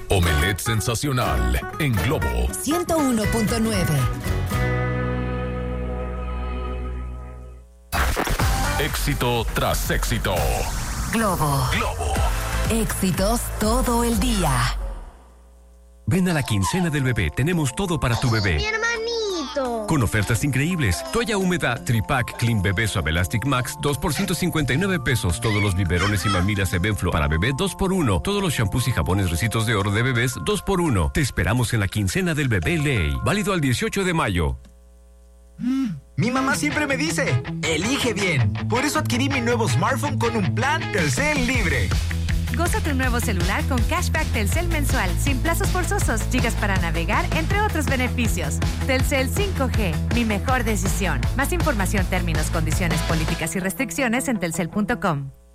Omelette sensacional en Globo 101.9. Éxito tras éxito. Globo. Éxitos todo el día. Ven a la quincena del bebé. Tenemos todo para tu bebé. ¡Mi hermanito! Con ofertas increíbles. Toalla húmeda Tripack Clean Bebé Suave Elastic Max 2 por 159 pesos. Todos los biberones y mamilas Evenflo para bebé 2x1. Todos los shampoos y jabones Ricitos de Oro de bebés 2x1. Te esperamos en la quincena del bebé Ley. Válido al 18 de mayo. Mi mamá siempre me dice, elige bien. Por eso adquirí mi nuevo smartphone con un plan Telcel Libre. Goza tu nuevo celular con cashback Telcel mensual, sin plazos forzosos, gigas para navegar, entre otros beneficios. Telcel 5G, mi mejor decisión. Más información, términos, condiciones, políticas y restricciones en telcel.com.